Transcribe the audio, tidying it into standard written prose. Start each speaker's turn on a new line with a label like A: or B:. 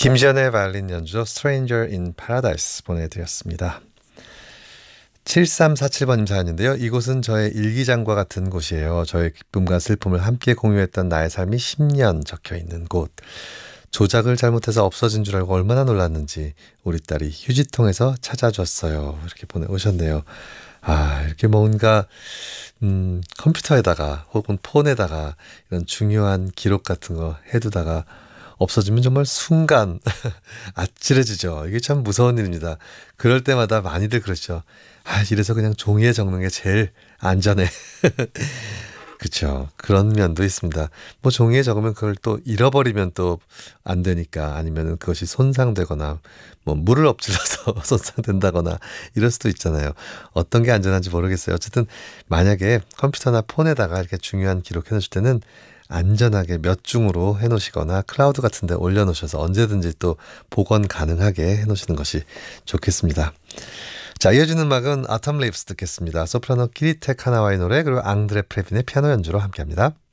A: 김지연의 바이올린 연주로 Stranger in Paradise 보내드렸습니다. 7347번님 사연인데요. 이곳은 저의 일기장과 같은 곳이에요. 저의 기쁨과 슬픔을 함께 공유했던 나의 삶이 10년 적혀있는 곳. 조작을 잘못해서 없어진 줄 알고 얼마나 놀랐는지 우리 딸이 휴지통에서 찾아줬어요. 이렇게 보내오셨네요. 이렇게 뭔가 컴퓨터에다가 혹은 폰에다가 이런 중요한 기록 같은 거 해두다가 없어지면 정말 순간 아찔해지죠. 이게 참 무서운 일입니다. 그럴 때마다 많이들 그러죠. 이래서 그냥 종이에 적는 게 제일 안전해. 그렇죠. 그런 면도 있습니다. 뭐 종이에 적으면 그걸 또 잃어버리면 또 안 되니까 아니면 그것이 손상되거나 뭐 물을 엎질러서 손상된다거나 이럴 수도 있잖아요. 어떤 게 안전한지 모르겠어요. 어쨌든 만약에 컴퓨터나 폰에다가 이렇게 중요한 기록해 놓으실 때는 안전하게 몇 중으로 해놓으시거나 클라우드 같은 데 올려놓으셔서 언제든지 또 복원 가능하게 해놓으시는 것이 좋겠습니다. 자, 이어지는 음악은 아텀 립스 듣겠습니다. 소프라노 기리텍 하나와의 노래 그리고 앙드레 프레빈의 피아노 연주로 함께합니다.